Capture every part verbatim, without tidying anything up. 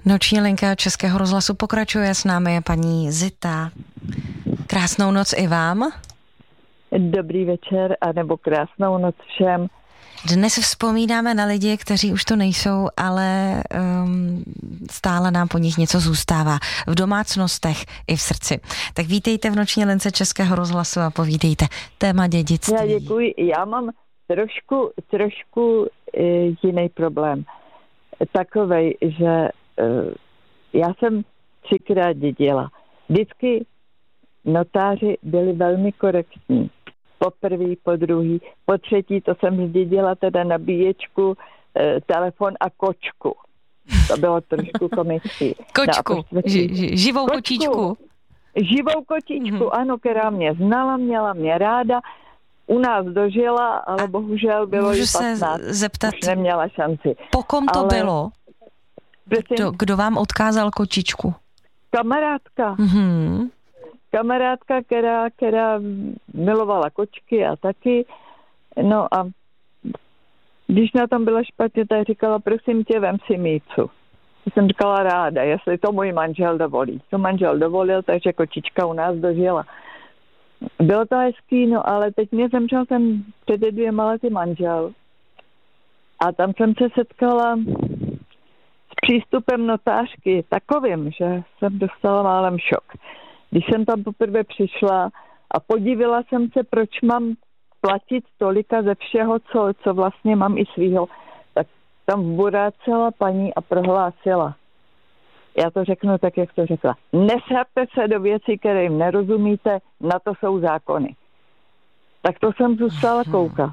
Noční linka Českého rozhlasu pokračuje, s námi je paní Zita. Krásnou noc i vám. Dobrý večer a nebo krásnou noc všem. Dnes vzpomínáme na lidi, kteří už to nejsou, ale um, stále nám po nich něco zůstává. V domácnostech i v srdci. Tak vítejte v noční lince Českého rozhlasu a povídejte téma dědictví. Já děkuji. Já mám trošku, trošku e, jiný problém. Takovej, že e, já jsem třikrát dědila. Vždycky notáři byli velmi korektní. Po prvý, po druhý, po třetí, to jsem zdědila teda nabíječku, e, telefon a kočku. To bylo trošku komický. Kočku, no ži, živou kočku. kočičku. Živou kočičku, mm-hmm. ano, která mě znala, měla mě ráda. U nás dožila, ale a bohužel bylo jí patnáct. Se zeptat, už neměla šanci. Po kom to ale, bylo? Kdo, kdo vám odkázal kočičku? Kamarádka. Mm-hmm. Kamarádka, která, která milovala kočky a taky. No a když na tom byla špatně, tak říkala, prosím tě, vem si Mícu. Jsem říkala ráda, jestli to můj manžel dovolí. To manžel dovolil, takže kočička u nás dožila. Bylo to hezký, no ale teď mě zemřel ten před dvěma lety manžel. A tam jsem se setkala s přístupem notářky takovým, že jsem dostala málem šok. Když jsem tam poprvé přišla a podívila jsem se, proč mám platit tolika ze všeho, co, co vlastně mám i svýho, tak tam vburácela paní a prohlásila. Já to řeknu tak, jak to řekla. Nesapte se do věcí, které jim nerozumíte, na to jsou zákony. Tak to jsem zůstala koukat.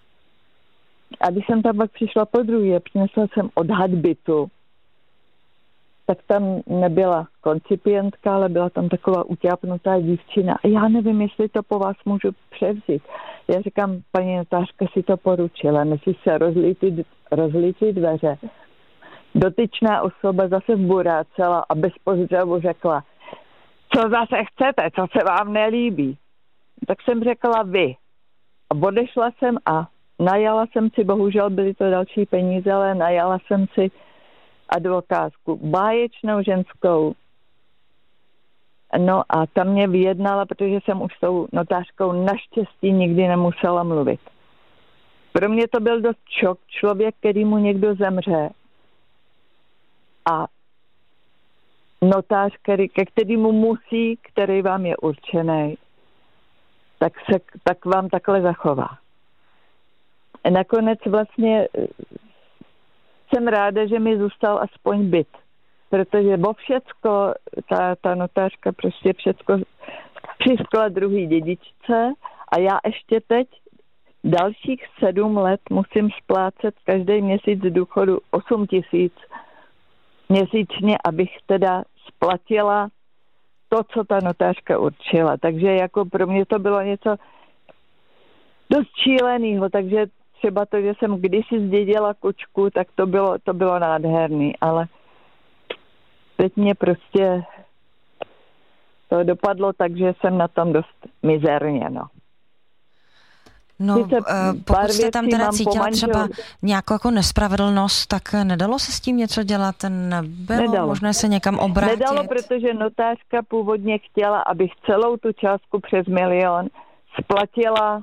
A když jsem tam pak přišla po druhé, přinesla jsem odhad bytu, tak tam nebyla koncipientka, ale byla tam taková utápnutá dívčina. A já nevím, jestli to po vás můžu převzít. Já říkám, paní notářka si to poručila, než se rozlítí, rozlítí dveře. Dotyčná osoba zase vburácela a bez pozdravu řekla, co zase chcete, co se vám nelíbí. Tak jsem řekla vy. A odešla jsem a najala jsem si, bohužel byly to další peníze, ale najala jsem si advokátku, báječnou ženskou. No a ta mě vyjednala, protože jsem už s tou notářkou naštěstí nikdy nemusela mluvit. Pro mě to byl dost šok. Člověk, který mu někdo zemře a notář, který, ke kterému musí, který vám je určený, tak, se, tak vám takhle zachová. A nakonec vlastně jsem ráda, že mi zůstal aspoň byt, protože o všecko, ta, ta notářka prostě všecko přiskla druhý dědičce a já ještě teď dalších sedm let musím splácet každý měsíc z důchodu osm tisíc měsíčně, abych teda splatila to, co ta notářka určila. Takže jako pro mě to bylo něco dost šílenýho, takže třeba to, že jsem kdysi zdědila kočku, tak to bylo, to bylo nádherný, ale teď mě prostě to dopadlo tak, že jsem na tom dost mizerně, no. No, Sice pokud jste tam teda cítila třeba nějakou jako nespravedlnost, tak nedalo se s tím něco dělat? Nebylo nedalo. Možné se někam obrátit? Nedalo, protože notářka původně chtěla, abych celou tu částku přes milion splatila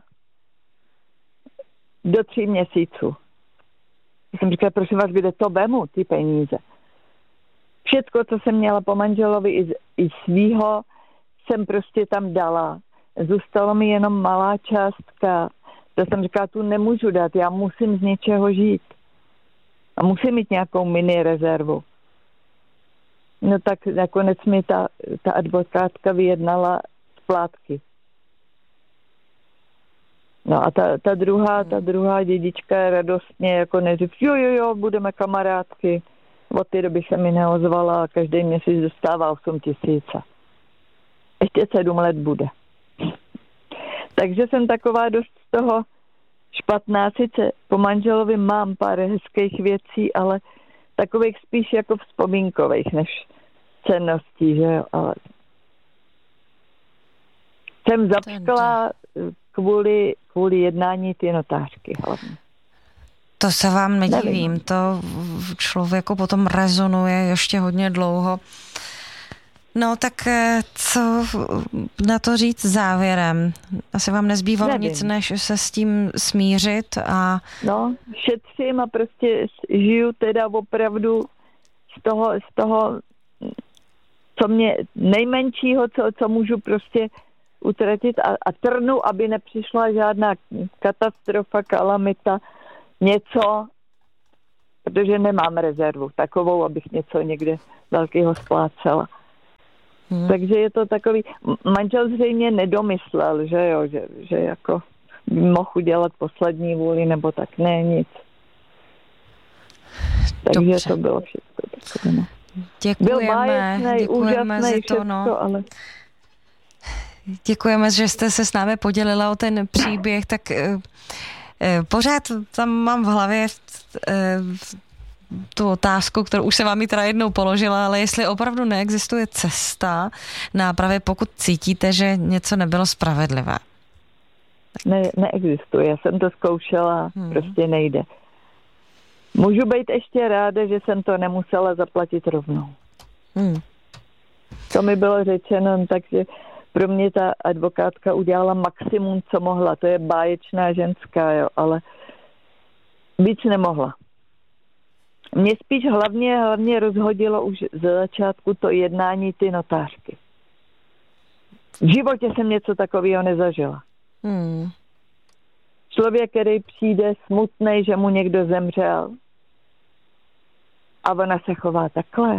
do tří měsíců. Já jsem říkala, prosím vás, kde to vemu, ty peníze. Všetko, co jsem měla po manželovi i, i svýho, jsem prostě tam dala. Zůstalo mi jenom malá částka. To jsem říkala, tu nemůžu dát, já musím z něčeho žít. A musím mít nějakou mini rezervu. No tak nakonec mi ta, ta advokátka vyjednala splátky. No a ta, ta druhá, ta druhá dědička radostně jako neřív, jo, jo, jo, budeme kamarádky. Od té doby se mi neozvala a každý měsíc dostává osm tisíc. Ještě sedm let bude. Takže jsem taková dost z toho špatná. Sice po manželovi mám pár hezkých věcí, ale takových spíš jako vzpomínkových, než cenností, že jo, ale jsem zapškala kvůli, kvůli jednání ty notářky hlavně. To se vám nedivím, Nevím. To v člověku potom rezonuje ještě hodně dlouho. No tak co na to říct závěrem? Asi vám nezbývalo Nevím. nic, než se s tím smířit a... No, šetřím a prostě žiju teda opravdu z toho, z toho co mě nejmenšího, co, co můžu prostě utratit a, a trnu, aby nepřišla žádná katastrofa, kalamita, něco, protože nemám rezervu takovou, abych něco někde velkého splácela. Hmm. Takže je to takový, manžel zřejmě nedomyslel, že jo, že, že jako by mohl udělat poslední vůli, nebo tak, ne, nic. Takže Dobře. to bylo všechno takové, no. Děkujeme, Byl báječnej, děkujeme za to, všechno, no. ale... Děkujeme, že jste se s námi podělila o ten příběh, tak eh, eh, pořád tam mám v hlavě eh, tu otázku, kterou už se vám ji teda jednou položila, ale jestli opravdu neexistuje cesta nápravy, pokud cítíte, že něco nebylo spravedlivé. Ne, neexistuje, já jsem to zkoušela, hmm. prostě nejde. Můžu být ještě ráda, že jsem to nemusela zaplatit rovnou. Hmm. To mi bylo řečeno, takže pro mě ta advokátka udělala maximum, co mohla. To je báječná ženská, jo, ale víc nemohla. Mě spíš hlavně, hlavně rozhodilo už ze začátku to jednání ty notářky. V životě jsem něco takového nezažila. Hmm. Člověk, který přijde smutnej, že mu někdo zemřel a ona se chová takhle.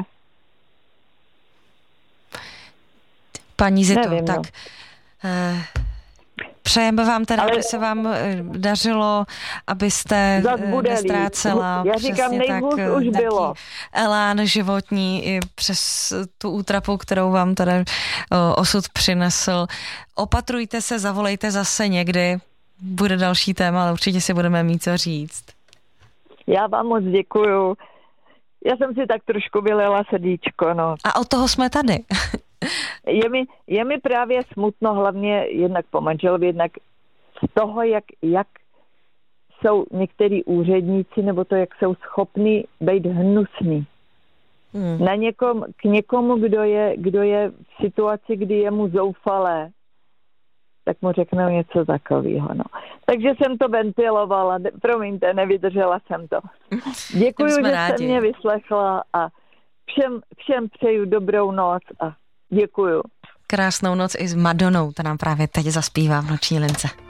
Paní Zito, Nevím, tak no. eh, přejeme vám teda, Ale... aby se vám dařilo, abyste nestrácela Já říkám, nejhůř tak, už bylo. elán životní i přes tu útrapu, kterou vám teda o, osud přinesl. Opatrujte se, zavolejte zase někdy. Bude další téma, ale určitě si budeme mít co říct. Já vám moc děkuju. Já jsem si tak trošku vylila srdíčko, no. A od toho jsme tady. Je mi, je mi právě smutno, hlavně jednak po manželovi, jednak z toho, jak, jak jsou některý úředníci, nebo to, jak jsou schopní být hnusní. Hmm. Na někom, k někomu, kdo je, kdo je v situaci, kdy je mu zoufalé, tak mu řeknou něco takového. No. Takže jsem to ventilovala, promiňte, nevydržela jsem to. Děkuju, že jste mě vyslechla a všem, všem přeju dobrou noc a děkuju. Krásnou noc i s Madonou, ta nám právě teď zaspívá v Noční lince.